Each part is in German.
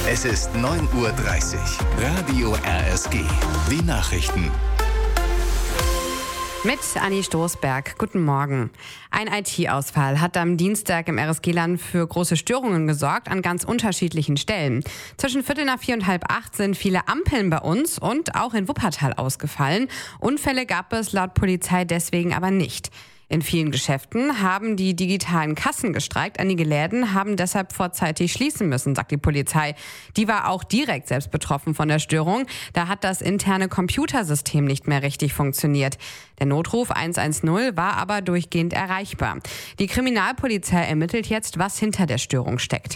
Es ist 9:30 Uhr. Radio RSG. Die Nachrichten. Mit Anni Stoßberg. Guten Morgen. Ein IT-Ausfall hat am Dienstag im RSG-Land für große Störungen gesorgt an ganz unterschiedlichen Stellen. Zwischen 7:45 und 7:30 sind viele Ampeln bei uns und auch in Wuppertal ausgefallen. Unfälle gab es laut Polizei deswegen aber nicht. In vielen Geschäften haben die digitalen Kassen gestreikt. Einige Läden haben deshalb vorzeitig schließen müssen, sagt die Polizei. Die war auch direkt selbst betroffen von der Störung. Da hat das interne Computersystem nicht mehr richtig funktioniert. Der Notruf 110 war aber durchgehend erreichbar. Die Kriminalpolizei ermittelt jetzt, was hinter der Störung steckt.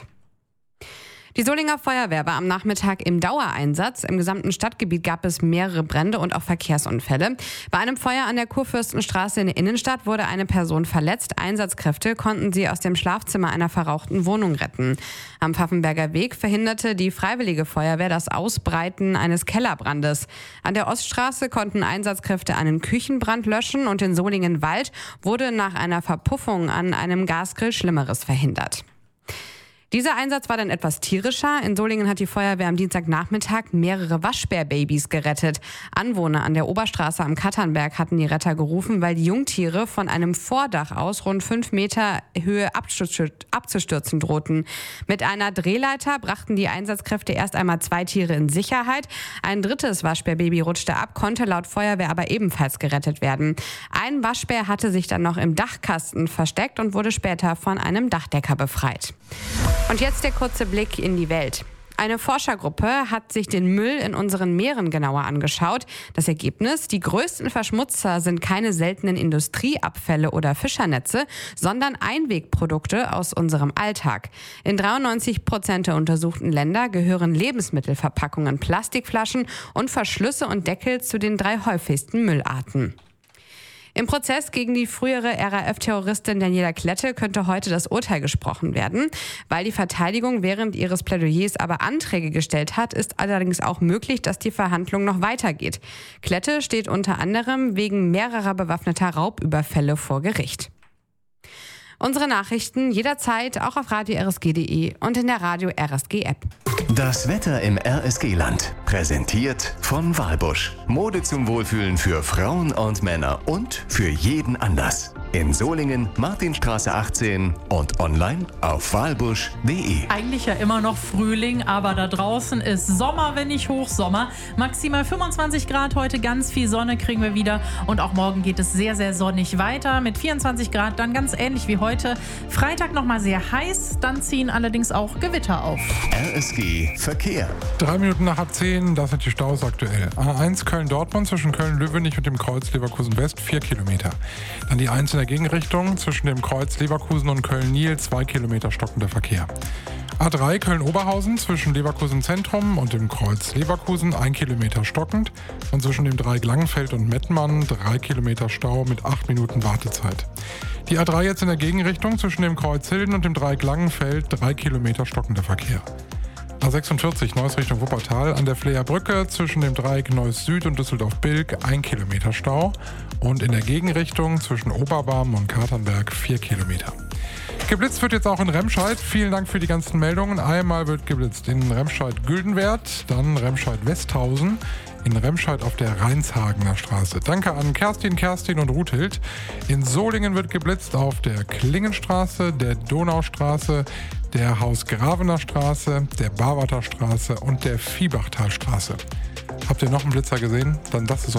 Die Solinger Feuerwehr war am Nachmittag im Dauereinsatz. Im gesamten Stadtgebiet gab es mehrere Brände und auch Verkehrsunfälle. Bei einem Feuer an der Kurfürstenstraße in der Innenstadt wurde eine Person verletzt. Einsatzkräfte konnten sie aus dem Schlafzimmer einer verrauchten Wohnung retten. Am Pfaffenberger Weg verhinderte die Freiwillige Feuerwehr das Ausbreiten eines Kellerbrandes. An der Oststraße konnten Einsatzkräfte einen Küchenbrand löschen und in Solingen-Wald wurde nach einer Verpuffung an einem Gasgrill Schlimmeres verhindert. Dieser Einsatz war dann etwas tierischer. In Solingen hat die Feuerwehr am Dienstagnachmittag mehrere Waschbärbabys gerettet. Anwohner an der Oberstraße am Katternberg hatten die Retter gerufen, weil die Jungtiere von einem Vordach aus rund 5 Meter Höhe abzustürzen drohten. Mit einer Drehleiter brachten die Einsatzkräfte erst einmal 2 Tiere in Sicherheit. Ein drittes Waschbärbaby rutschte ab, konnte laut Feuerwehr aber ebenfalls gerettet werden. Ein Waschbär hatte sich dann noch im Dachkasten versteckt und wurde später von einem Dachdecker befreit. Und jetzt der kurze Blick in die Welt. Eine Forschergruppe hat sich den Müll in unseren Meeren genauer angeschaut. Das Ergebnis: Die größten Verschmutzer sind keine seltenen Industrieabfälle oder Fischernetze, sondern Einwegprodukte aus unserem Alltag. In 93% der untersuchten Länder gehören Lebensmittelverpackungen, Plastikflaschen und Verschlüsse und Deckel zu den 3 häufigsten Müllarten. Im Prozess gegen die frühere RAF-Terroristin Daniela Klette könnte heute das Urteil gesprochen werden. Weil die Verteidigung während ihres Plädoyers aber Anträge gestellt hat, ist allerdings auch möglich, dass die Verhandlung noch weitergeht. Klette steht unter anderem wegen mehrerer bewaffneter Raubüberfälle vor Gericht. Unsere Nachrichten jederzeit auch auf radio-rsg.de und in der Radio RSG App. Das Wetter im RSG-Land. Präsentiert von Walbusch. Mode zum Wohlfühlen für Frauen und Männer und für jeden Anlass. In Solingen, Martinstraße 18 und online auf walbusch.de. Eigentlich ja immer noch Frühling, aber da draußen ist Sommer, wenn nicht Hochsommer. Maximal 25 Grad, heute ganz viel Sonne kriegen wir wieder. Und auch morgen geht es sehr, sehr sonnig weiter mit 24 Grad, dann ganz ähnlich wie heute. Freitag nochmal sehr heiß, dann ziehen allerdings auch Gewitter auf. RSG Verkehr. 3 Minuten nach 8:10, das sind die Staus aktuell. A1 Köln-Dortmund zwischen Köln-Löwenich und dem Kreuz Leverkusen-West 4 Kilometer. Dann die 1 in der Gegenrichtung zwischen dem Kreuz Leverkusen und Köln-Niel 2 Kilometer stockender Verkehr. A3 Köln-Oberhausen zwischen Leverkusen Zentrum und dem Kreuz Leverkusen 1 Kilometer stockend und zwischen dem Dreieck Langenfeld und Mettmann 3 Kilometer Stau mit 8 Minuten Wartezeit. Die A3 jetzt in der Gegenrichtung zwischen dem Kreuz Hilden und dem Dreieck Langenfeld 3 Kilometer stockender Verkehr. A46 Neuss Richtung Wuppertal an der Fleer Brücke zwischen dem Dreieck Neuss Süd und Düsseldorf-Bilk 1 Kilometer Stau und in der Gegenrichtung zwischen Oberbarm und Katernberg 4 Kilometer. Geblitzt wird jetzt auch in Remscheid. Vielen Dank für die ganzen Meldungen. Einmal wird geblitzt in Remscheid-Güldenwert, dann Remscheid-Westhausen, in Remscheid auf der Reinshagener Straße. Danke an Kerstin und Ruthild. In Solingen wird geblitzt auf der Klingenstraße, der Donaustraße, der Hausgravener Straße, der Barwarter Straße und der Viehbachtalstraße. Habt ihr noch einen Blitzer gesehen? Dann das ist